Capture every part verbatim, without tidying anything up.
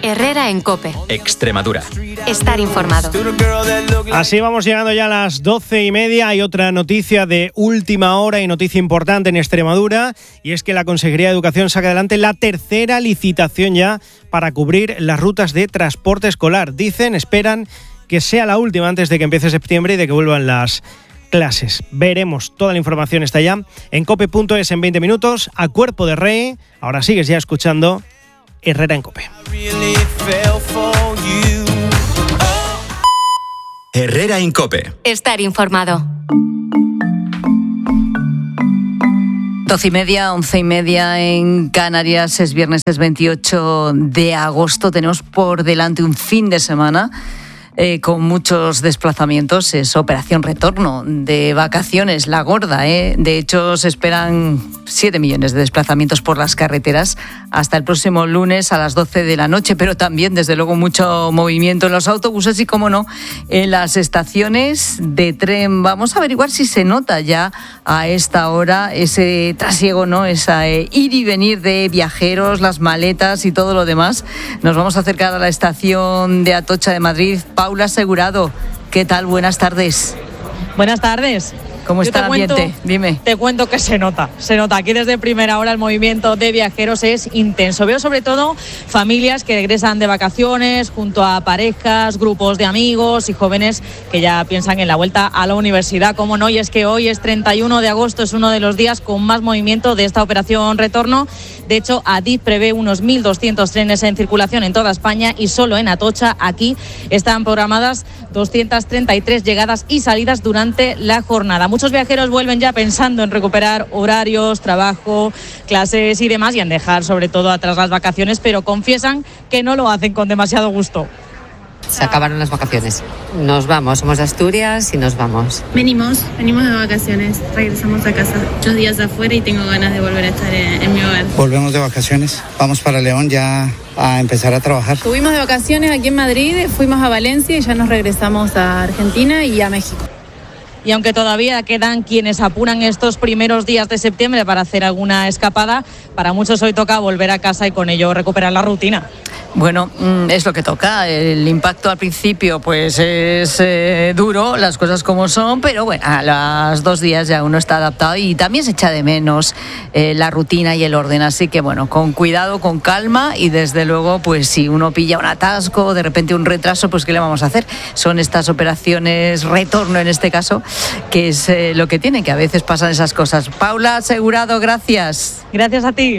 Herrera en COPE. Extremadura. Estar informado. Así vamos llegando ya a las doce y media. Hay otra noticia de última hora y noticia importante en Extremadura, y es que la Consejería de Educación saca adelante la tercera licitación ya para cubrir las rutas de transporte escolar. Dicen, esperan que sea la última antes de que empiece septiembre y de que vuelvan las clases. Veremos, toda la información está ya en cope punto es en veinte minutos, a cuerpo de rey. Ahora sigues ya escuchando Herrera en COPE. Herrera en COPE. Estar informado. Doce y media, once y media en Canarias. Es viernes, es veintiocho de agosto. Tenemos por delante un fin de semana Eh, con muchos desplazamientos. Es operación retorno de vacaciones, la gorda, ¿eh? De hecho, se esperan siete millones de desplazamientos por las carreteras hasta el próximo lunes a las doce de la noche, pero también, desde luego, mucho movimiento en los autobuses y, como no, en las estaciones de tren. Vamos a averiguar si se nota ya a esta hora ese trasiego, ¿no? Esa eh, ir y venir de viajeros, las maletas y todo lo demás. Nos vamos a acercar a la estación de Atocha de Madrid. Paula Segurado, ¿qué tal? Buenas tardes. Buenas tardes. ¿Cómo está el ambiente? Cuento, Dime. Te cuento que se nota, se nota. Aquí desde primera hora el movimiento de viajeros es intenso. Veo sobre todo familias que regresan de vacaciones junto a parejas, grupos de amigos y jóvenes que ya piensan en la vuelta a la universidad. Como no, y es que hoy es treinta y uno de agosto, es uno de los días con más movimiento de esta operación retorno. De hecho, Adif prevé unos mil doscientos trenes en circulación en toda España y solo en Atocha, aquí, están programadas doscientas treinta y tres llegadas y salidas durante la jornada. Muchos viajeros vuelven ya pensando en recuperar horarios, trabajo, clases y demás, y en dejar sobre todo atrás las vacaciones, pero confiesan que no lo hacen con demasiado gusto. Se acabaron las vacaciones. Nos vamos, somos de Asturias y nos vamos. Venimos, venimos de vacaciones, regresamos a casa. Muchos días afuera y tengo ganas de volver a estar en, en mi hogar. Volvemos de vacaciones, vamos para León ya a empezar a trabajar. Estuvimos de vacaciones aquí en Madrid, fuimos a Valencia y ya nos regresamos a Argentina y a México. Y aunque todavía quedan quienes apuran estos primeros días de septiembre para hacer alguna escapada, para muchos hoy toca volver a casa y con ello recuperar la rutina. Bueno, es lo que toca. El impacto al principio pues es eh, duro, las cosas como son, pero bueno, a los dos días ya uno está adaptado y también se echa de menos eh, la rutina y el orden. Así que bueno, con cuidado, con calma y desde luego, pues si uno pilla un atasco, de repente un retraso, pues ¿qué le vamos a hacer? Son estas operaciones retorno en este caso, que es eh, lo que tiene, que a veces pasan esas cosas. Paula Segurado, gracias. Gracias a ti.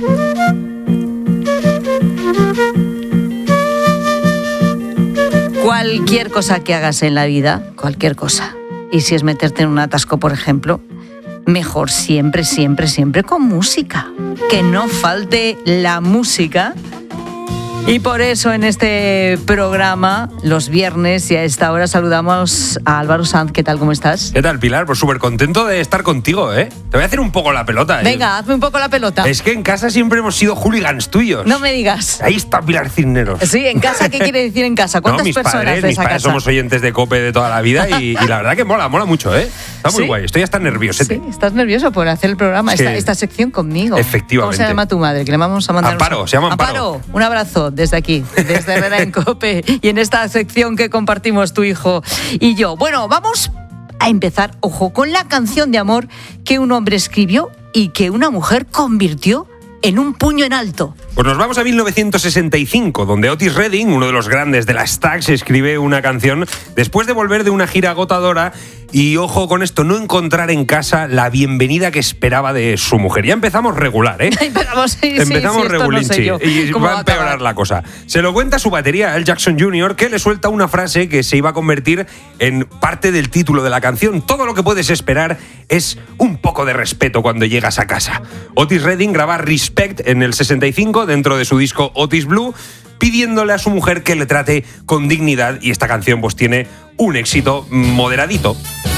Cualquier cosa que hagas en la vida, cualquier cosa, y si es meterte en un atasco, por ejemplo, mejor siempre, siempre, siempre con música. Que no falte la música. Y por eso en este programa, los viernes y a esta hora, saludamos a Álvaro Sanz. ¿Qué tal? ¿Cómo estás? ¿Qué tal, Pilar? Pues súper contento de estar contigo, ¿eh? Te voy a hacer un poco la pelota. Venga, ¿eh? Hazme un poco la pelota. Es que en casa siempre hemos sido hooligans tuyos. No me digas. Ahí está Pilar Cisneros. Sí, ¿en casa qué quiere decir en casa? ¿Cuántas no, mis personas padres, de mis esa padres casa? Somos oyentes de COPE de toda la vida y, y la verdad que mola, mola mucho, ¿eh? Está muy ¿Sí? guay. Estoy hasta nerviosete. Sí, estás nervioso por hacer el programa, Es esta, que- esta sección conmigo. Efectivamente. ¿Cómo se llama tu madre? Que le vamos a mandar Amparo, un... se llama Amparo. Amparo, un abrazo desde aquí, desde Herrera en COPE y en esta sección que compartimos tu hijo y yo. Bueno, vamos a empezar, ojo, con la canción de amor que un hombre escribió y que una mujer convirtió en un puño en alto. Pues nos vamos a mil novecientos sesenta y cinco, donde Otis Redding, uno de los grandes de las Stax, escribe una canción después de volver de una gira agotadora y, ojo con esto, no encontrar en casa la bienvenida que esperaba de su mujer. Ya empezamos regular, ¿eh? Empezamos, sí, sí, Empezamos sí, esto no regulinchi sé yo y cómo va a va a acabar. empeorar la cosa. Se lo cuenta su batería, Al Jackson junior, que le suelta una frase que se iba a convertir en parte del título de la canción. Todo lo que puedes esperar es un poco de respeto cuando llegas a casa. Otis Redding graba Respect en el sesenta y cinco dentro de su disco Otis Blue, pidiéndole a su mujer que le trate con dignidad, y esta canción pues tiene un éxito moderadito.